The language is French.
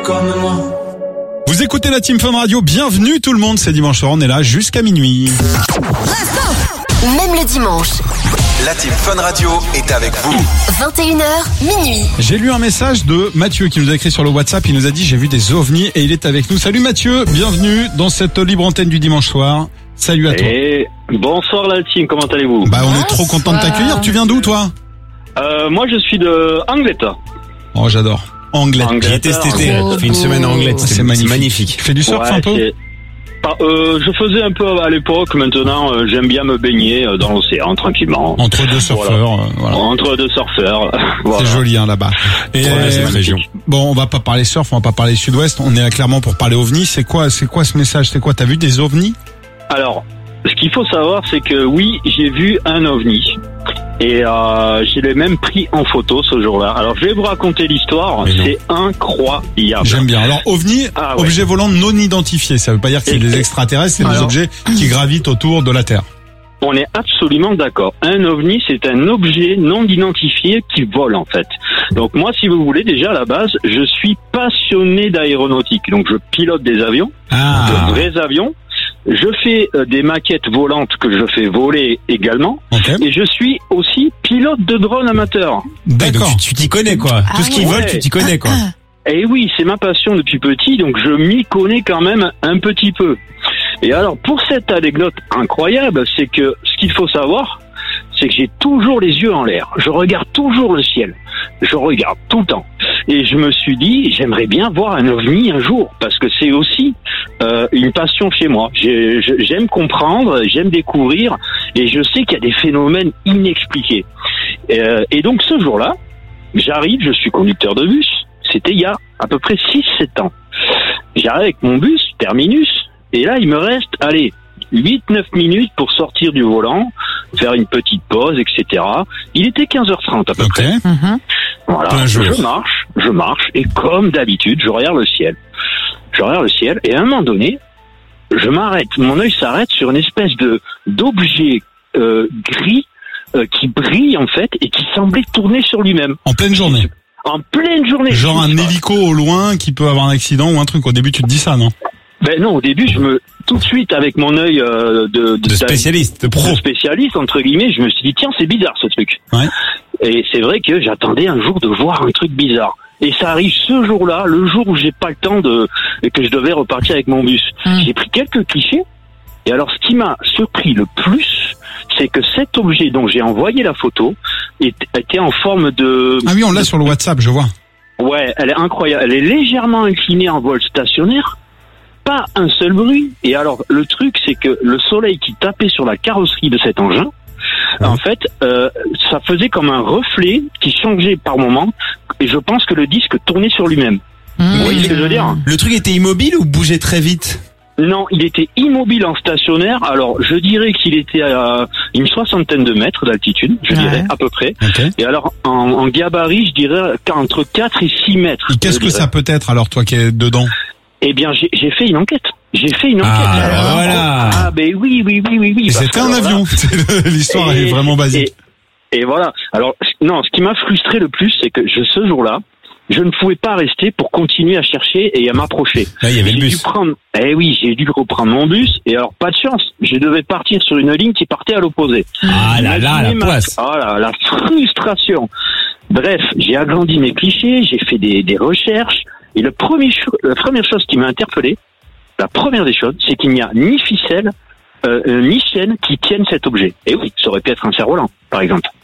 comme moi. Vous écoutez la Team Fun Radio, bienvenue tout le monde, c'est dimanche soir, on est là jusqu'à minuit. Même le dimanche. La Team Fun Radio est avec vous. 21h, minuit. J'ai lu un message de Mathieu qui nous a écrit sur le WhatsApp, il nous a dit j'ai vu des ovnis et il est avec nous. Salut Mathieu, bienvenue dans cette libre antenne du dimanche soir. Salut à toi. Et bonsoir la team, comment allez-vous? Bah on est trop content de t'accueillir, tu viens d'où toi? Moi je suis de Angleterre. Oh j'adore. Anglet. J'ai été cet été, j'ai fait une semaine en Angleterre, C'est magnifique. Tu fais du surf un peu? Je faisais un peu à l'époque, maintenant j'aime bien me baigner dans l'océan tranquillement. Entre deux surfeurs, voilà. Entre deux surfeurs, voilà. C'est joli hein là-bas. Et c'est ma région. Bon, on va pas parler surf, on va pas parler sud-ouest, on est là clairement pour parler ovnis. C'est quoi ce message? C'est quoi? T'as vu des ovnis? Alors, ce qu'il faut savoir, c'est que oui, j'ai vu un ovni. Et je l'ai même pris en photo ce jour-là. Alors je vais vous raconter l'histoire, c'est incroyable. J'aime bien. Alors ovni, objet volant non identifié, ça veut pas dire que c'est des extraterrestres, c'est des objets qui gravitent autour de la Terre. On est absolument d'accord. Un ovni, c'est un objet non identifié qui vole en fait. Donc moi, si vous voulez, déjà à la base, je suis passionné d'aéronautique. Donc je pilote des avions, de vrais avions. Je fais des maquettes volantes que je fais voler également. Okay. Et je suis aussi pilote de drone amateur. D'accord. Donc, tu t'y connais quoi. Tout ce qui vole, tu t'y connais quoi. Et oui, c'est ma passion depuis petit, donc je m'y connais quand même un petit peu. Et alors, pour cette anecdote incroyable, c'est que ce qu'il faut savoir, c'est que j'ai toujours les yeux en l'air. Je regarde toujours le ciel. Je regarde tout le temps. Et je me suis dit, j'aimerais bien voir un ovni un jour, parce que c'est aussi une passion chez moi. J'aime comprendre, j'aime découvrir, et je sais qu'il y a des phénomènes inexpliqués. Et donc ce jour-là, j'arrive, je suis conducteur de bus, c'était il y a à peu près 6-7 ans. J'arrive avec mon bus, terminus, et là il me reste, 8-9 minutes pour sortir du volant, faire une petite pause, etc. Il était 15h30 à peu près. Voilà, je marche, et comme d'habitude, je regarde le ciel. Et à un moment donné, je m'arrête, mon œil s'arrête sur une espèce d'objet gris qui brille en fait, et qui semblait tourner sur lui-même. En pleine journée. En pleine journée. Genre un hélico au loin qui peut avoir un accident ou un truc. Au début, tu te dis ça, non? Ben non, au début, tout de suite, avec mon œil de spécialiste, de pro. De spécialiste, entre guillemets, je me suis dit, tiens, c'est bizarre ce truc. Ouais. Et c'est vrai que j'attendais un jour de voir un truc bizarre. Et ça arrive ce jour-là, le jour où j'ai pas le temps que je devais repartir avec mon bus. J'ai pris quelques clichés. Et alors, ce qui m'a surpris le plus, c'est que cet objet dont j'ai envoyé la photo était en forme de... Ah oui, on l'a sur le WhatsApp, je vois. Ouais, elle est incroyable. Elle est légèrement inclinée en vol stationnaire. Pas un seul bruit. Et alors, le truc, c'est que le soleil qui tapait sur la carrosserie de cet engin, en fait, ça faisait comme un reflet qui changeait par moment. Et je pense que le disque tournait sur lui-même. Vous voyez ce que je veux dire? Le truc était immobile ou bougeait très vite? Non, il était immobile en stationnaire. Alors, je dirais qu'il était à une 60aine de mètres d'altitude, je dirais, à peu près. Okay. Et alors, en gabarit, je dirais entre 4 et 6 mètres. Et qu'est-ce que ça peut être, alors, toi qui es dedans? Eh bien, j'ai fait une enquête. Voilà. Ah, ben oui. Et c'était un avion. L'histoire est vraiment basique. Et voilà. Alors, non, ce qui m'a frustré le plus, c'est que ce jour-là, je ne pouvais pas rester pour continuer à chercher et à m'approcher. Là, il y avait le bus. J'ai dû reprendre mon bus. Et alors, pas de chance. Je devais partir sur une ligne qui partait à l'opposé. Ah là là, la poisse. Ah là, la frustration. Bref, j'ai agrandi mes clichés, j'ai fait des recherches. Et la première chose qui m'a interpellé, la première des choses, c'est qu'il n'y a ni ficelle, ni chaîne qui tiennent cet objet. Et oui, ça aurait pu être un cerf-volant, par exemple.